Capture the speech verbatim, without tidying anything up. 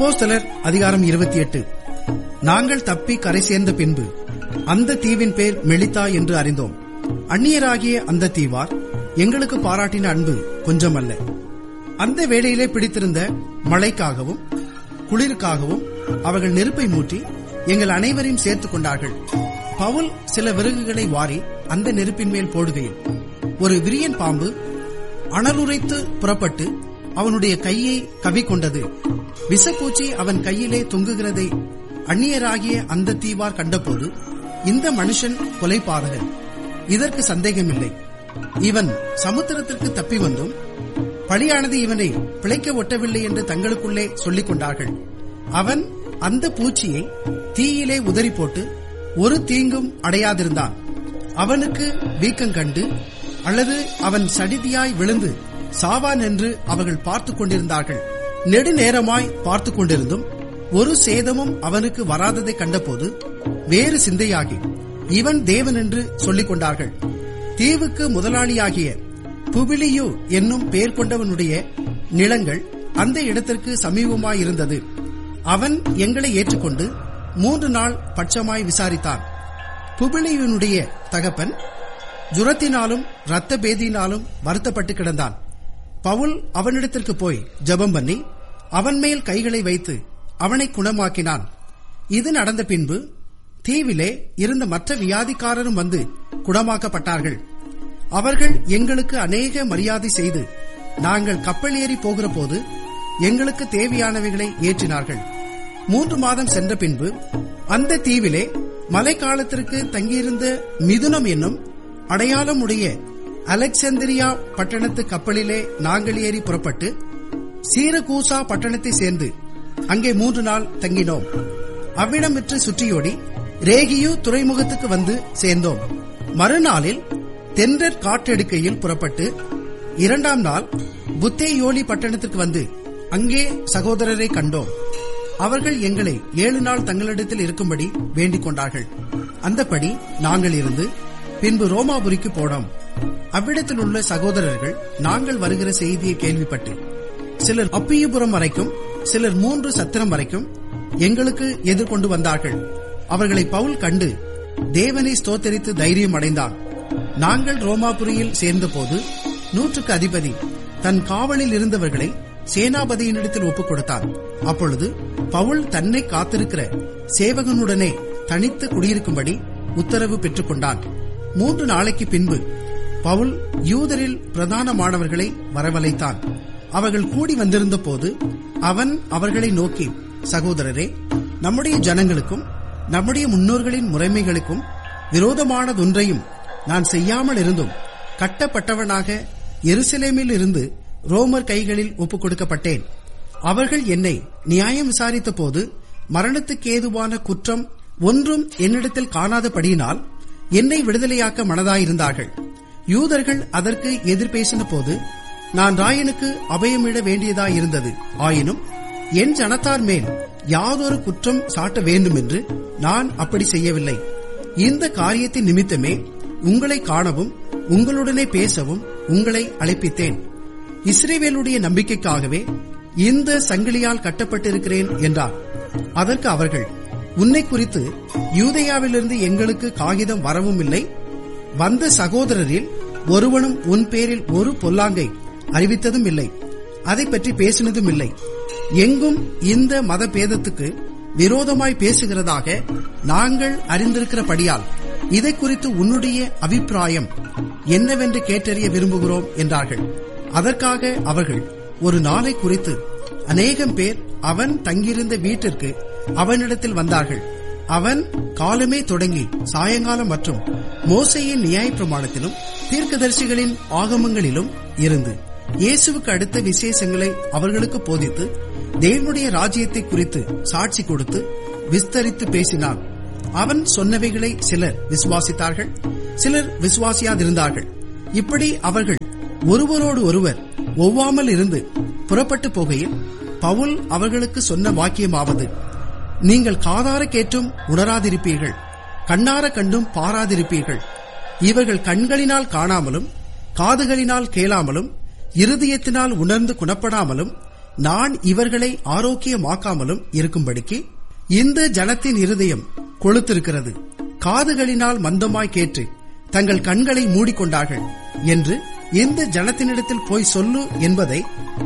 அப்போஸ்தலர் அதிகாரம் இருபத்தி எட்டு. நாங்கள் தப்பி கரை சேர்ந்த பின்பு அந்த தீவின் பேர் மெலிதா என்று அறிந்தோம். அந்நியராகிய அந்த தீவார் எங்களுக்கு பாராட்டின அன்பு கொஞ்சமல்ல. அந்த வேளையிலே பிடித்திருந்த மழைக்காகவும் குளிருக்காகவும் அவர்கள் நெருப்பை மூட்டி எங்கள் அனைவரையும் சேர்த்துக் கொண்டார்கள். பவுல் சில விறகுகளை வாரி அந்த நெருப்பின் மேல் போடுகையில் ஒரு விரியன் பாம்பு அனலுரைத்து புறப்பட்டு அவனுடைய கையை கவ்விக்கொண்டது. விஷப்பூச்சி அவன் கையிலே தொங்குகிறதை அந்நியராகிய அந்த தீவார் கண்டபோது, இந்த மனுஷன் கொலைபாதகன், இதற்கு சந்தேகமில்லை, இவன் சமுத்திரத்திற்கு தப்பி வந்தும் பழியானது இவனை பிழைக்க ஒட்டவில்லை என்று தங்களுக்குள்ளே சொல்லிக் கொண்டார்கள். அவன் அந்த பூச்சியை தீயிலே உதறி போட்டு ஒரு தீங்கும் அடையாதிருந்தான். அவனுக்கு வீக்கம் கண்டு அல்லது அவன் சடிதியாய் விழுந்து சாவான் என்று அவர்கள் பார்த்துக் கொண்டிருந்தார்கள். நெடுநேரமாய் பார்த்துக் கொண்டிருந்தும் ஒரு சேதமும் அவனுக்கு வராததை கண்டபோது வேறு சிந்தையாகி இவன் தேவன் என்று சொல்லிக் கொண்டார்கள். தீவுக்கு முதலாளியாகிய புபிலியு என்னும் பெயர் கொண்டவனுடைய நிலங்கள் அந்த இடத்திற்கு சமீபமாயிருந்தது. அவன் எங்களை ஏற்றுக்கொண்டு மூன்று நாள் பட்சமாய் விசாரித்தான். புபிலியுனுடைய தகப்பன் ஜுரத்தினாலும் இரத்த பேதியினாலும் வருத்தப்பட்டு கிடந்தான். பவுல் அவனிடத்திற்கு போய் ஜெபம் பண்ணி அவன் மேல் கைகளை வைத்து அவனை குணமாக்கினான். இது நடந்த பின்பு தீவிலே இருந்த மற்ற வியாதிக்காரரும் வந்து குணமாக்கப்பட்டார்கள். அவர்கள் எங்களுக்கு அநேக மரியாதை செய்து நாங்கள் கப்பல் ஏறி போகிற போது எங்களுக்கு தேவையானவைகளை ஏற்றினார்கள். மூன்று மாதம் சென்ற பின்பு அந்த தீவிலே மழைக்காலத்திற்கு தங்கியிருந்த மிதுனம் என்னும் அடையாளமுடைய அலெக்சாந்திரியா பட்டணத்து கப்பலிலே நாங்கள் ஏறி புறப்பட்டு சீரகூசா பட்டணத்தை சேர்ந்து அங்கே மூன்று நாள் தங்கினோம். அவ்விடம் விற்று சுற்றியோடி ரேகியு துறைமுகத்துக்கு வந்து சேர்ந்தோம். மறுநாளில் தென்றற் காற்றெடுக்கையில் புறப்பட்டு இரண்டாம் நாள் புத்தேயோலி பட்டணத்திற்கு வந்து அங்கே சகோதரரை கண்டோம். அவர்கள் எங்களை ஏழு நாள் தங்களிடத்தில் இருக்கும்படி வேண்டிக் கொண்டார்கள். அந்தபடி நாங்கள் இருந்து பின்பு ரோமாபுரிக்கு போனோம். அவ்விடத்தில் உள்ள சகோதரர்கள் நாங்கள் வருகிற செய்தியை கேள்விப்பட்டு சிலர் அப்பியபுரம் வரைக்கும் சிலர் மூன்று சத்திரம் வரைக்கும் எங்களுக்கு எதிர்கொண்டு வந்தார்கள். அவர்களை பவுல் கண்டு தேவனை ஸ்தோத்தரித்து தைரியம் அடைந்தான். நாங்கள் ரோமாபுரியில் சேர்ந்த போது நூற்றுக்கு அதிபதி தன் காவலில் இருந்தவர்களை சேனாபதியினிடத்தில் ஒப்புக் கொடுத்தான். அப்பொழுது பவுல் தன்னை காத்திருக்கிற சேவகனுடனே தனித்து குடியிருக்கும்படி உத்தரவு பெற்றுக் கொண்டான். மூன்று நாளைக்கு பின்பு பவுல் யூதரில் பிரதானமானவர்களை வரவழைத்தான். அவர்கள் கூடி வந்திருந்த போது அவன் அவர்களை நோக்கி, சகோதரரே, நம்முடைய ஜனங்களுக்கும் நம்முடைய முன்னோர்களின் முறைமைகளுக்கும் விரோதமானதொன்றையும் நான் செய்யாமல் இருந்தும் கட்டப்பட்டவனாக எருசலேமில் இருந்து ரோமர் கைகளில் ஒப்புக் கொடுக்கப்பட்டேன். அவர்கள் என்னை நியாயம் விசாரித்த போது மரணத்துக்கு ஏதுவான குற்றம் ஒன்றும் என்னிடத்தில் காணாதபடியினால் என்னை விடுதலையாக்க மனதாயிருந்தார்கள். யூதர்கள் அதற்கு எதிர் பேசின போது நான் ராயனுக்கு அபயமிட வேண்டியதாயிருந்தது. ஆயினும் என் ஜனத்தார் மேல் யாதொரு குற்றம் சாட்ட வேண்டும் என்று நான் அப்படி செய்யவில்லை. இந்த காரியத்தின் நிமித்தமே உங்களை காணவும் உங்களுடனே பேசவும் உங்களை அழைப்பித்தேன். இஸ்ரவேலுடைய நம்பிக்கைக்காகவே இந்த சங்கிலியால் கட்டப்பட்டிருக்கிறேன் என்றார். அதற்கு அவர்கள், உன்னை குறித்து யூதேயாவிலிருந்து எங்களுக்கு காகிதம் வரவும் இல்லை, வந்த சகோதரரில் ஒருவனும் உன் பேரில் ஒரு பொல்லாங்கை அறிவித்ததும் இல்லை, அதை பற்றி பேசினதும் இல்லை. எங்கும் இந்த மத பேதத்துக்கு விரோதமாய் பேசுகிறதாக நாங்கள் அறிந்திருக்கிறபடியால் இதை குறித்து உன்னுடைய அபிப்பிராயம் என்னவென்று கேட்டறிய விரும்புகிறோம் என்றார்கள். அதற்காக அவர்கள் ஒரு நாளை குறித்து அநேகம் பேர் அவன் தங்கியிருந்த வீட்டிற்கு அவனிடத்தில் வந்தார்கள். அவன் காலமே தொடங்கி சாயங்காலம் மற்றும் மோசேயின் நியாயப்பிரமாணத்திலும் தீர்க்கதரிசிகளின் ஆகமங்களிலும் இருந்து இயேசுவுக்கு அடுத்த விசேஷங்களை அவர்களுக்கு போதித்து தேவனுடைய ராஜ்யத்தை குறித்து சாட்சி கொடுத்து விஸ்தரித்து பேசினான். அவன் சொன்னவைகளை சிலர் விசுவாசித்தார்கள், சிலர் விசுவாசியாதிருந்தார்கள். இப்படி அவர்கள் ஒருவரோடு ஒருவர் ஒவ்வாமல் இருந்து புறப்பட்டு போகையில் பவுல் அவர்களுக்கு சொன்ன வாக்கியமாவது, நீங்கள் காதார கேட்டும் உணராதிருப்பீர்கள், கண்ணார கண்டும் பாராதிருப்பீர்கள். இவர்கள் கண்களினால் காணாமலும் காதுகளினால் கேளாமலும் இருதயத்தினால் உணர்ந்து குணப்படாமலும் நான் இவர்களை ஆரோக்கியமாக்காமலும் இருக்கும்படிக்கு இந்த ஜனத்தின் இருதயம் கொழுத்திருக்கிறது, காதுகளினால் மந்தமாய் கேட்டு தங்கள் கண்களை மூடிக்கொண்டார்கள் என்று இந்த ஜனத்தினிடத்தில் போய் சொல்லு என்பதை